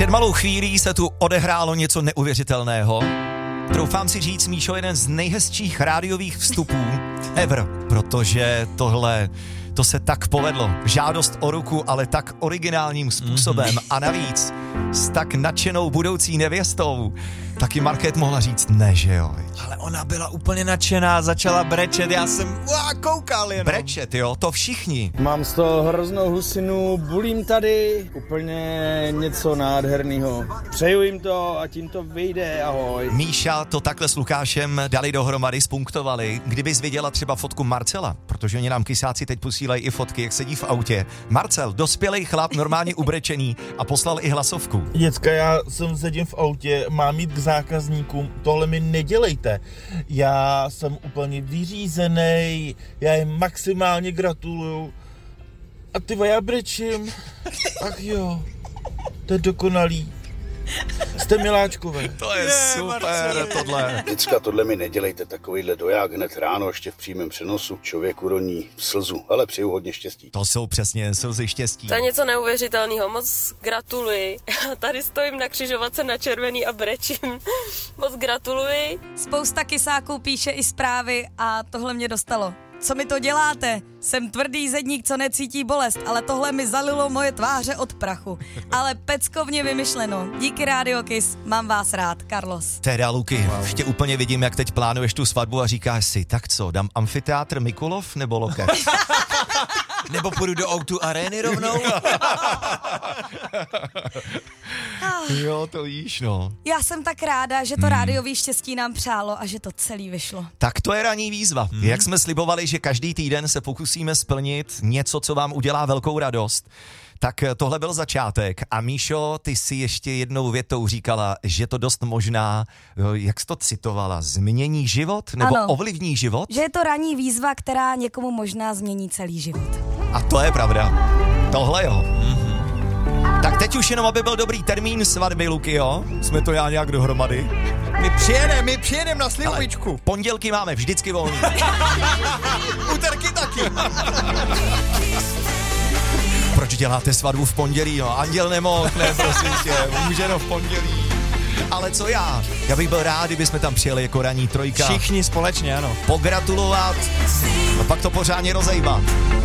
Před malou chvílí se tu odehrálo něco neuvěřitelného. Troufám si říct, Míšo, jeden z nejhezčích rádiových vstupů ever, protože to se tak povedlo. Žádost o ruku, ale tak originálním způsobem a navíc s tak nadšenou budoucí nevěstou. Taky Markéta mohla říct ne, že jo? Ale ona byla úplně nadšená, začala brečet, já jsem koukal jenom. Brečet, jo, to všichni. Mám z toho hroznou husinu, bulím tady, úplně něco nádherného. Přeju jim to, ať jim to vyjde, ahoj. Míša to takhle s Lukášem dali dohromady, spunktovali. Kdybys viděla třeba fotku Marcela, protože oni nám kysáci teď posílají i fotky, jak sedí v autě. Marcel, dospělej chlap, normálně ubrečený a poslal i hlasovku. Děcka, já sedím v autě, mám jít k zákazníkům, tohle mi nedělejte. Já jsem úplně vyřízený, já jim maximálně gratuluju. A ty já brečím. Ach jo, to je dokonalý. Jste miláčkové. To je super, tohle. Děcka, tohle mi nedělejte, takovýhle doják hned ráno, ještě v přímém přenosu. Člověku roní slzu, ale přeju hodně štěstí. To jsou přesně slzy štěstí. To je něco neuvěřitelného, moc gratuluji. Tady stojím na křižovatce na červený a brečím. Moc gratuluji. Spousta kysáků píše i zprávy a tohle mě dostalo. Co mi to děláte? Jsem tvrdý zedník, co necítí bolest, ale tohle mi zalilo moje tváře od prachu. Ale peckovně vymyšleno. Díky Radio Kiss, mám vás rád, Carlos. Teda, Luky, ještě úplně vidím, jak teď plánuješ tu svatbu a říkáš si, tak co, dám amfiteátr Mikulov nebo Lokeč? Nebo půjdu do O2 Areny rovnou? Jo, to víš, no. Já jsem tak ráda, že to rádiový štěstí nám přálo a že to celý vyšlo. Tak to je ranní výzva. Jak jsme slibovali, že každý týden se pokusíme splnit něco, co vám udělá velkou radost, tak tohle byl začátek. A Míšo, ty si ještě jednou větou říkala, že to dost možná, jak jsi to citovala, změní život? Nebo ano, ovlivní život? Že je to ranní výzva, která někomu možná změní celý život. A to je pravda. Tohle jo. Tak teď už jenom, aby byl dobrý termín svatby, Luky, jo? Jsme to já nějak dohromady. My přijedem na slivovičku. Ale pondělky máme vždycky volný. Úterky taky. Proč děláte svatbu v pondělí, no? Anděl nemohl, ne, prosím tě, může no v pondělí. Ale co já? Já bych byl rád, kdybychom tam přijeli jako ranní trojka. Všichni společně, ano. Pogratulovat a pak to pořádně rozejbat.